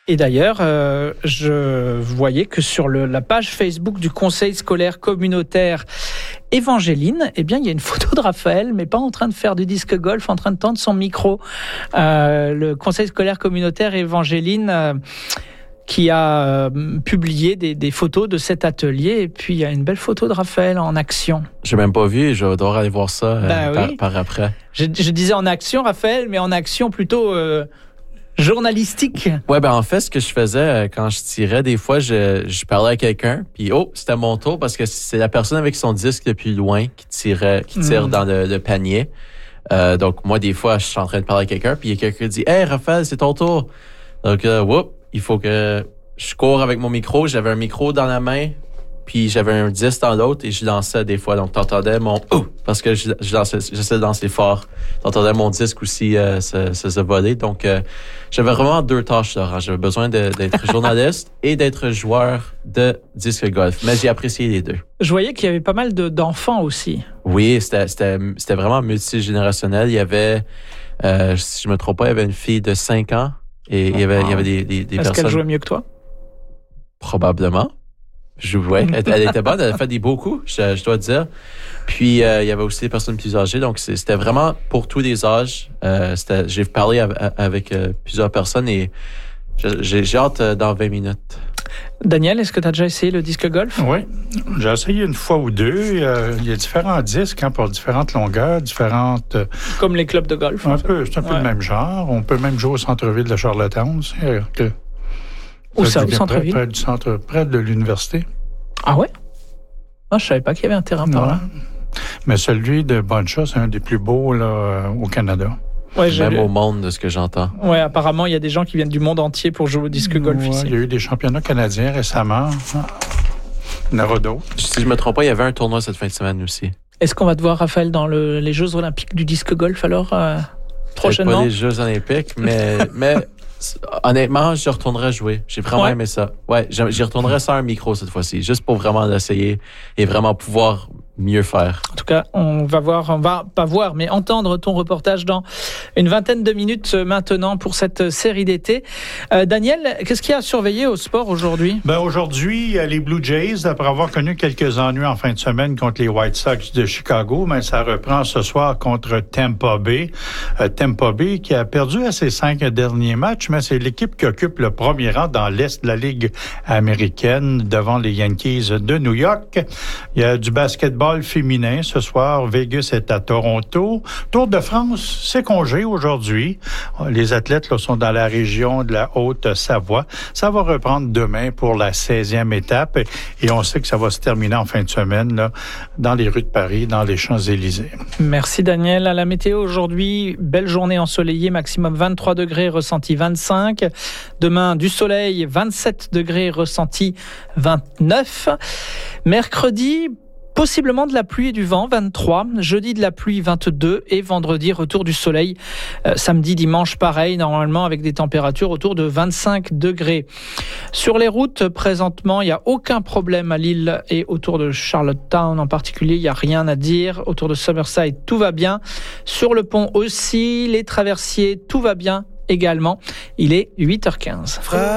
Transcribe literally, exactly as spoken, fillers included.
Et d'ailleurs, euh, je voyais que sur le, la page Facebook du Conseil scolaire communautaire Évangéline, eh bien, il y a une photo de Raphaël, mais pas en train de faire du disque golf, en train de tendre son micro. Euh, le Conseil scolaire communautaire Évangéline euh, qui a euh, publié des, des photos de cet atelier. Et puis, il y a une belle photo de Raphaël en action. Je n'ai même pas vu, je dois aller voir ça euh, ben par, oui. par après. Je, je disais en action, Raphaël, mais en action plutôt... Euh, journalistique. Ouais, ben en fait, ce que je faisais quand je tirais, des fois, je, je parlais à quelqu'un, puis oh, c'était mon tour parce que c'est la personne avec son disque le plus loin qui tirait, qui tire mmh. dans le, le panier. Euh, donc moi, des fois, je suis en train de parler à quelqu'un, puis il y a quelqu'un qui dit, hey, Raphaël, c'est ton tour. Donc, euh, whoop, il faut que je cours avec mon micro. J'avais un micro dans la main, puis j'avais un disque dans l'autre et je lançais des fois. Donc, t'entendais mon oh parce que je, je lançais, j'essayais de lancer fort. T'entendais mon disque aussi euh, se, se, se voler. Donc, euh, j'avais vraiment deux tâches, Laurent. J'avais besoin de, d'être journaliste et d'être joueur de disque golf. Mais j'ai apprécié les deux. Je voyais qu'il y avait pas mal de, d'enfants aussi. Oui, c'était, c'était, c'était vraiment multigénérationnel. Il y avait, euh, si je me trompe pas, il y avait une fille de cinq ans et il y avait, il y avait des, des, des Est-ce personnes... Est-ce qu'elle jouait mieux que toi? Probablement. Je jouais. Elle, elle était bonne, elle a fait des beaux coups, je, je dois dire. Puis, euh, il y avait aussi des personnes plus âgées. Donc, c'est, c'était vraiment pour tous les âges. Euh, c'était, j'ai parlé avec, avec euh, plusieurs personnes et j'ai, j'ai hâte euh, dans vingt minutes. Daniel, est-ce que tu as déjà essayé le disque golf? Oui, j'ai essayé une fois ou deux. Euh, il y a différents disques hein, pour différentes longueurs, différentes... Euh, Comme les clubs de golf. Un peu, c'est un peu ouais. le même genre. On peut même jouer au centre-ville de Charlottetown. C'est, que, Où ça, au centre-ville? Près, près, du centre, près de l'université. Ah ouais? Ah, je savais pas qu'il y avait un terrain par là. Mais celui de Boncha, c'est un des plus beaux là, au Canada. Ouais, Même j'ai... au monde, de ce que j'entends. Oui, apparemment, il y a des gens qui viennent du monde entier pour jouer au disque golf ouais, ici. Il y a eu des championnats canadiens récemment. Il y en aura d'autres. Si je me trompe pas, il y avait un tournoi cette fin de semaine aussi. Est-ce qu'on va te voir, Raphaël, dans le, les Jeux olympiques du disque golf, alors, euh, prochainement? Peut-être pas les Jeux olympiques, mais... mais... Honnêtement, je retournerais jouer. J'ai vraiment ouais. aimé ça. Ouais, j'y retournerais sans un micro cette fois-ci, juste pour vraiment l'essayer et vraiment pouvoir mieux faire. En tout cas, on va voir, on va pas voir, mais entendre ton reportage dans une vingtaine de minutes maintenant pour cette série d'été. Euh, Daniel, qu'est-ce qu'il y a à surveiller au sport aujourd'hui? Ben aujourd'hui, les Blue Jays, après avoir connu quelques ennuis en fin de semaine contre les White Sox de Chicago, ben ça reprend ce soir contre Tampa Bay. Euh, Tampa Bay qui a perdu à ses cinq derniers matchs, mais c'est l'équipe qui occupe le premier rang dans l'Est de la Ligue américaine devant les Yankees de New York. Il y a du basketball féminin ce soir. Vegas est à Toronto. Tour de France, c'est congé aujourd'hui. Les athlètes là, sont dans la région de la Haute-Savoie. Ça va reprendre demain pour la seizième étape et on sait que ça va se terminer en fin de semaine là, dans les rues de Paris, dans les Champs-Élysées. Merci Daniel. À la météo aujourd'hui, belle journée ensoleillée, maximum vingt-trois degrés, ressenti vingt-cinq. Demain, du soleil, vingt-sept degrés, ressenti vingt-neuf. Mercredi, possiblement de la pluie et du vent, vingt-trois. Jeudi, de la pluie, vingt-deux. Et vendredi, retour du soleil. Euh, samedi, dimanche, pareil, normalement avec des températures autour de vingt-cinq degrés. Sur les routes, présentement, il n'y a aucun problème à Lille et autour de Charlottetown en particulier. Il n'y a rien à dire. Autour de Summerside, tout va bien. Sur le pont aussi, les traversiers, tout va bien également. Il est huit heures quinze.